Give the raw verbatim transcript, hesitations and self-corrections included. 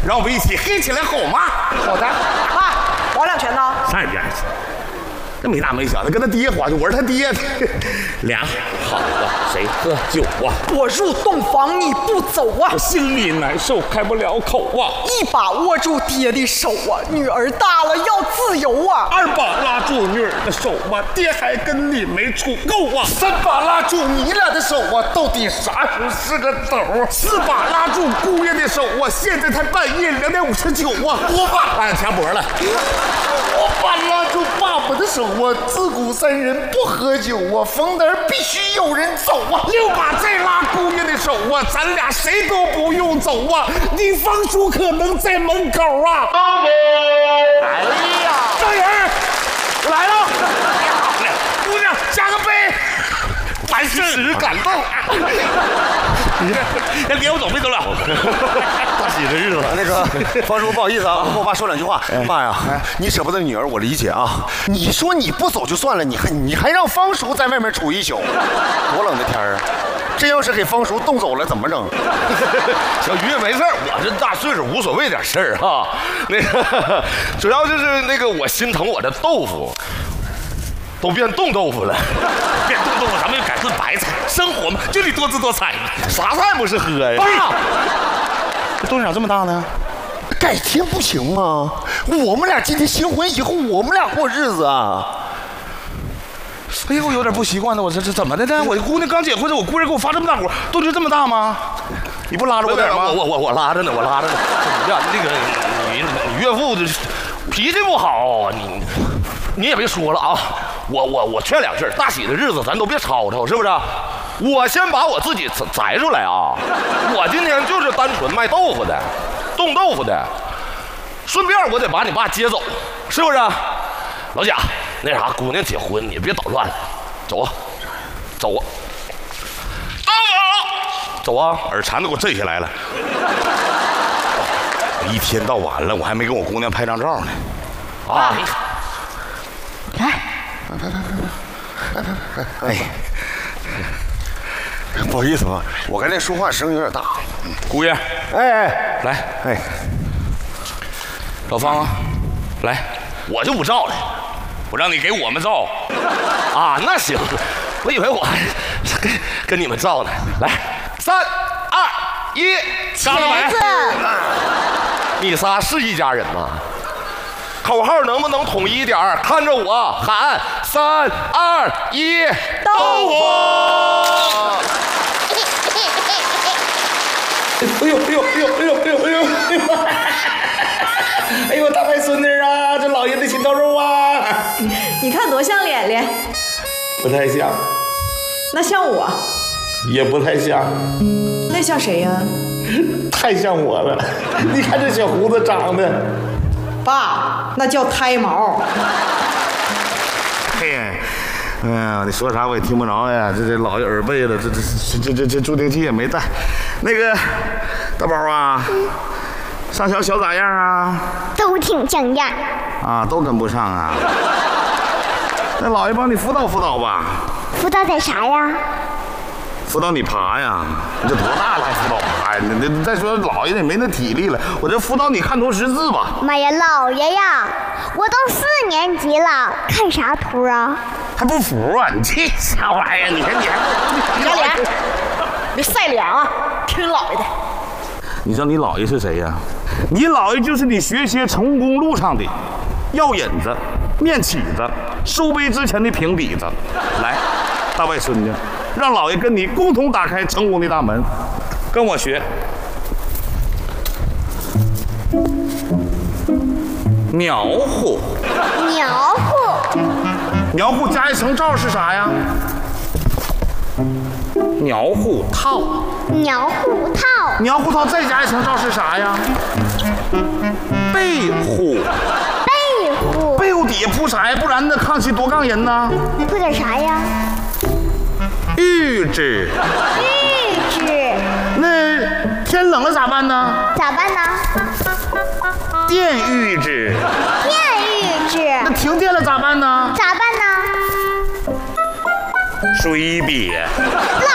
让我们一起黑起来好吗？ 好的，爸，玩两拳呢。 上一边去。这没大没小的跟他爹划去，我是他爹。俩好啊，谁喝酒啊？ 我入洞房你不走啊， 我心里难受，开不了口啊。 一把握住爹的手啊，女儿大了要自由啊。 二把拉住女儿的手啊，爹还跟你没处够啊。三把拉住你俩的手啊，到底啥时候是个斗？四把拉住姑爷的手啊，现在才半夜两点五十九啊。五把哎掐脖了。 我把拉住爸爸的手啊，自古三人不喝酒啊，逢人必须有人走啊。 六把再拉姑爷的手啊，咱俩谁都不用走啊，你方叔可能在门口啊。 哎呀， 张人，我来了，姑娘加个杯，完事使感动。 你连我走没走了？ 大喜的日子，那个方叔不好意思啊，跟我爸说两句话。爸呀，你舍不得女儿，我理解啊。你说你不走就算了，你还你还让方叔在外面杵一宿，多冷的天儿啊！这要是给方叔冻走了，怎么整？ 小鱼没事儿，我这大岁数无所谓点事儿哈。那个主要就是那个我心疼我的豆腐。都变冻豆腐了， 变冻豆腐，咱们改顿白菜。生活嘛，就得多姿多彩嘛。 啥菜不是喝呀？ 爸，这动静咋这么大呢？ 改天不行吗？我们俩今天新婚以后，我们俩过日子啊。 哎呦，我有点不习惯了，我这这怎么的呢？我姑娘刚结婚，我姑人给我发这么大火，动静这么大吗？你不拉着我点吗？ 我我我我拉着呢，我拉着呢。怎么的？那个你你岳父这脾气不好，你你也别说了啊。我我我劝两句，大喜的日子咱都别吵吵，是不是？我先把我自己摘出来啊！我今天就是单纯卖豆腐的，冻豆腐的，顺便我得把你爸接走，是不是？老贾，那啥，姑娘结婚你别捣乱了，走啊，走啊，豆腐，走啊！ 耳馋都给我震下来了。我一天到晚了，我还没跟我姑娘拍张照呢。 啊， 来。 哎，不好意思啊，我刚才说话声有点大。 姑爷， 哎哎， 来， 哎， 老方啊，来， 我就不照了， 我让你给我们照。 啊，那行，我以为我还跟跟你们照呢。来，三二一， 干了没？ 你仨是一家人吗？口号能不能统一点儿？看着我喊三二一，豆腐！ 哎呦哎呦哎呦哎呦哎呦哎呦！哎呦，大外孙女啊，这老爷的心头肉啊！ 你看多像脸脸， 不太像， 那像我， 也不太像， 那像谁呀？ 太像我了。你看这小胡子长的。 爸，那叫胎毛。 嘿，哎呀，你说啥我也听不着呀，这这老有耳背了，这这这这这助听器也没带。那个大宝啊，上小小咋样啊？ 都挺像样。 啊，都跟不上啊。那姥爷帮你辅导辅导吧。 辅导点啥呀？ 辅导你爬呀，你这多大了还辅导爬呀？你你再说姥爷也没那体力了，我这辅导你看图识字吧。 妈呀，姥爷呀，我都四年级了，看啥图啊？ 还不服啊？你这啥玩意儿？你看你还你老脸，别晒脸啊！听姥爷的。 你知道你姥爷是谁呀？你姥爷就是你学习成功路上的药引子、面起子、收杯之前的平底子。来，大外孙女，让姥爷跟你共同打开成功的大门，跟我学。苗户， 苗户， 苗户加一层罩是啥呀？苗户套， 苗户套， 苗户套再加一层罩是啥呀？被户， 被户， 被户底下铺啥呀？不然那康熙多杠人呢？ 铺点啥呀？ 玉质， 玉质， 那天冷了咋办呢？ 咋办呢？ 电玉质， 电玉质， 那停电了咋办呢？ 咋办呢？ 水瘪， 冷